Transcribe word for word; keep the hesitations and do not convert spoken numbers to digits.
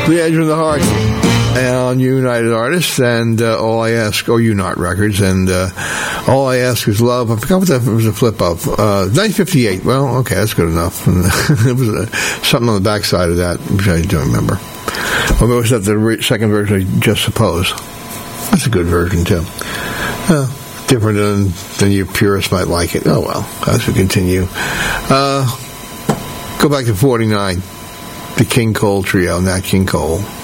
The Edge of the Heart on United Artists, and uh, All I Ask, or U-Not Records, and uh, All I Ask Is Love. I forgot what that was a flip of. Uh, nineteen fifty-eight. Well, okay, that's good enough. It was uh, something on the backside of that, which I don't remember. Or maybe was that the re- second version, I just suppose. That's a good version, too. Uh, different than, than your purists might like it. Oh, well, as we continue. Uh, go back to forty-nine. The King Cole Trio, Nat King Cole.